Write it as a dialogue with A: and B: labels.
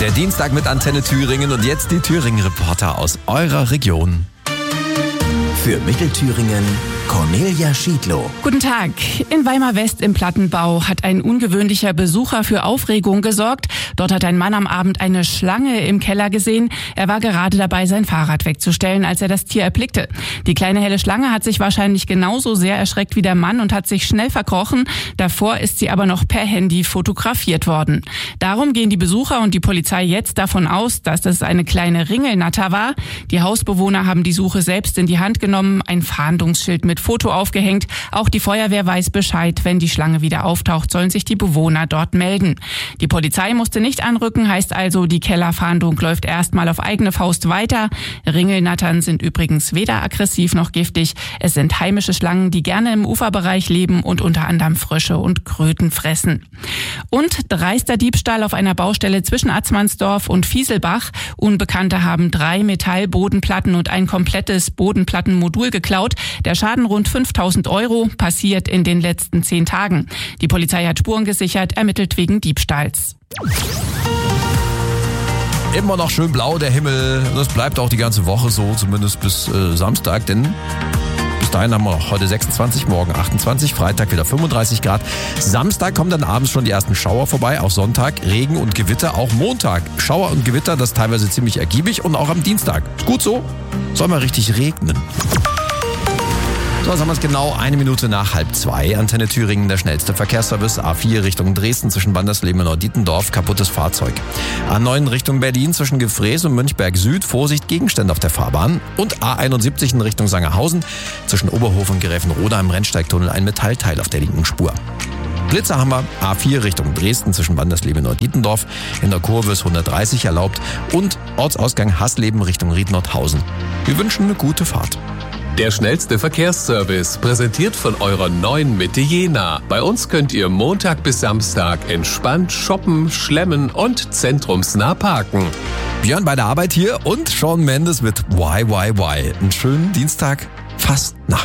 A: Der Dienstag mit Antenne Thüringen und jetzt die Thüringen-Reporter aus eurer Region.
B: Für Mittelthüringen Cornelia Schiedlow.
C: Guten Tag. In Weimar West im Plattenbau hat ein ungewöhnlicher Besucher für Aufregung gesorgt. Dort hat ein Mann am Abend eine Schlange im Keller gesehen. Er war gerade dabei, sein Fahrrad wegzustellen, als er das Tier erblickte. Die kleine helle Schlange hat sich wahrscheinlich genauso sehr erschreckt wie der Mann und hat sich schnell verkrochen. Davor ist sie aber noch per Handy fotografiert worden. Darum gehen die Besucher und die Polizei jetzt davon aus, dass es eine kleine Ringelnatter war. Die Hausbewohner haben die Suche selbst in die Hand genommen, ein Fahndungsschild mit Foto aufgehängt. Auch die Feuerwehr weiß Bescheid. Wenn die Schlange wieder auftaucht, sollen sich die Bewohner dort melden. Die Polizei musste nicht anrücken, heißt also, die Kellerfahndung läuft erstmal auf eigene Faust weiter. Ringelnattern sind übrigens weder aggressiv noch giftig. Es sind heimische Schlangen, die gerne im Uferbereich leben und unter anderem Frösche und Kröten fressen. Und dreister Diebstahl auf einer Baustelle zwischen Atzmannsdorf und Fieselbach. Unbekannte haben 3 Metallbodenplatten und ein komplettes Bodenplattenmodul geklaut. Der Schaden rund 5.000 €, passiert in den letzten 10 Tagen. Die Polizei hat Spuren gesichert, ermittelt wegen Diebstahls.
A: Immer noch schön blau der Himmel. Das bleibt auch die ganze Woche so, zumindest bis Samstag, denn bis dahin haben wir noch heute 26, morgen 28, Freitag wieder 35 Grad. Samstag kommen dann abends schon die ersten Schauer vorbei, auch Sonntag Regen und Gewitter, auch Montag Schauer und Gewitter, das teilweise ziemlich ergiebig und auch am Dienstag. Gut so, soll mal richtig regnen. So, jetzt haben wir es genau 1 Minute nach 1:30. Antenne Thüringen, der schnellste Verkehrsservice. A4 Richtung Dresden zwischen Bandersleben und Neu-Dietendorf, kaputtes Fahrzeug. A9 Richtung Berlin zwischen Gefrees und Münchberg Süd, Vorsicht, Gegenstände auf der Fahrbahn. Und A71 in Richtung Sangerhausen zwischen Oberhof und Gräfenroda im Rennsteigtunnel ein Metallteil auf der linken Spur. Blitzer haben wir A4 Richtung Dresden zwischen Bandersleben und Neu-Dietendorf. In der Kurve ist 130 erlaubt. Und Ortsausgang Hasleben Richtung Ried-Nordhausen. Wir wünschen eine gute Fahrt.
D: Der schnellste Verkehrsservice, präsentiert von eurer neuen Mitte Jena. Bei uns könnt ihr Montag bis Samstag entspannt shoppen, schlemmen und zentrumsnah parken.
A: Björn bei der Arbeit hier und Shawn Mendes mit Why. Einen schönen Dienstag, fast nach